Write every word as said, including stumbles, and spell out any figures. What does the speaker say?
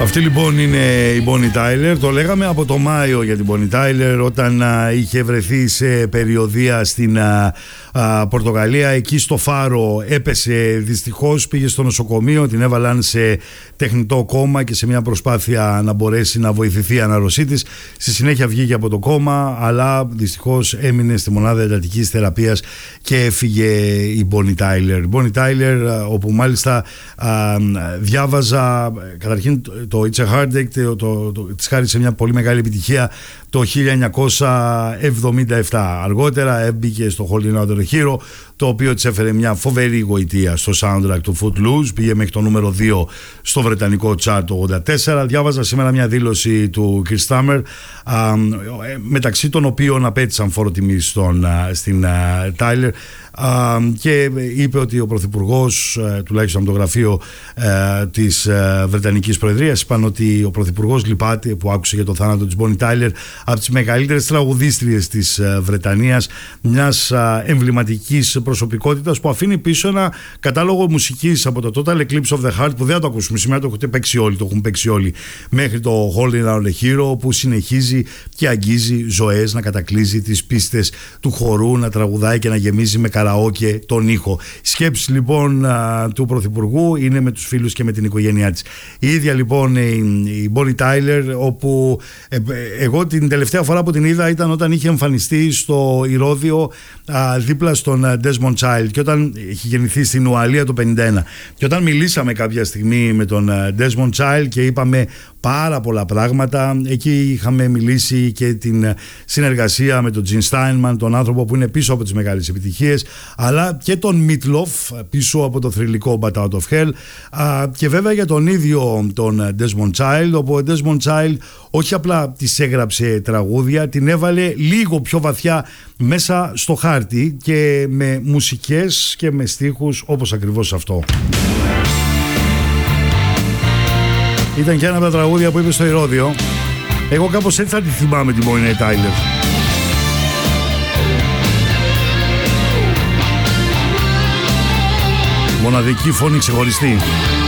Αυτή λοιπόν είναι η Bonnie Tyler. Το λέγαμε από το Μάιο για την Bonnie Tyler, όταν α, είχε βρεθεί σε περιοδεία στην α, α, Πορτογαλία. Εκεί στο Φάρο έπεσε δυστυχώς, πήγε στο νοσοκομείο, την έβαλαν σε τεχνητό κόμμα και σε μια προσπάθεια να μπορέσει να βοηθηθεί η αναρρωσή της. Στη συνέχεια βγήκε από το κόμμα, αλλά δυστυχώς έμεινε στη μονάδα εντατικής θεραπείας και έφυγε η Bonnie Tyler. Η Bonnie Tyler, όπου μάλιστα α, διάβαζα καταρχήν το It's a Heartache, το, το, το, της χάρισε μια πολύ μεγάλη επιτυχία το χίλια εννιακόσια εβδομήντα επτά. Αργότερα έμπηκε στο Holding Out the Hero, το οποίο της έφερε μια φοβερή γοητεία στο soundtrack του Footloose. Πήγε μέχρι το νούμερο δύο στο βρετανικό chart το ογδόντα τέσσερα. Διάβαζα σήμερα μια δήλωση του Keir Starmer, α, μεταξύ των οποίων απέτησαν φόρο τιμής στον, α, στην α, Tyler, α, και είπε ότι ο Πρωθυπουργός, α, τουλάχιστον από το γραφείο α, της α, Βρετανικής Προεδρίας, είπαν ότι ο Πρωθυπουργός λυπάται που άκουσε για το θάνατο της Bonnie Tyler, από τις μεγαλύτερες τραγουδίστριες της α, Βρετανίας, μιας α, εμβληματικής προσωπικότητας που αφήνει πίσω ένα κατάλογο μουσικής από το Total Eclipse of the Heart, που δεν θα το ακούσουμε σήμερα, το έχουν παίξει όλοι, το έχουν παίξει όλοι, μέχρι το Holding Out the Hero, που συνεχίζει και αγγίζει ζωές, να κατακλείζει τις πίστες του χορού, να τραγουδάει και να γεμίζει με καραόκε τον ήχο. Η σκέψη λοιπόν α, του Πρωθυπουργού είναι με τους φίλους και με την οικογένειά της. Η ίδια λοιπόν η, η Bonnie Tyler, όπου ε, εγώ την τελευταία φορά που την είδα ήταν όταν είχε εμφανιστεί στο Ηρώδειο α, δίπλα στον Desmond Child, και όταν είχε γεννηθεί στην Ουαλία το πενήντα ένα, και όταν μιλήσαμε κάποια στιγμή με τον Desmond Child και είπαμε πάρα πολλά πράγματα. Εκεί είχαμε μιλήσει και την συνεργασία με τον Gene Steinman, τον άνθρωπο που είναι πίσω από τις μεγάλες επιτυχίες, αλλά και τον Meatloaf πίσω από το θρυλικό Bat Out of Hell, και βέβαια για τον ίδιο τον Desmond Child, όπου ο Desmond Child όχι απλά της έγραψε τραγούδια, την έβαλε λίγο πιο βαθιά μέσα στο χάρτη και με μουσικές και με στίχους όπως ακριβώς αυτό. Ήταν και ένα από τα τραγούδια που είπε στο Ηρώδειο. Εγώ κάπως έτσι θα τη θυμάμαι την Bonnie Tyler. Μοναδική φωνή, ξεχωριστή.